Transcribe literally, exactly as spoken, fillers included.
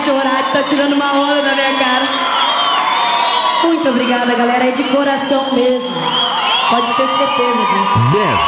chorar, que tá tirando uma onda da minha cara. Muito obrigada, galera, é de coração mesmo. Pode ter certeza disso.